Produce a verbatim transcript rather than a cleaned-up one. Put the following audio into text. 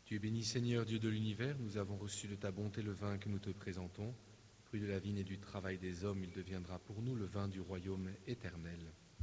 Tu es béni Seigneur, Dieu de l'univers, nous avons reçu de ta bonté le vin que nous te présentons. Fruit de la vigne et du travail des hommes, il deviendra pour nous le vin du royaume éternel.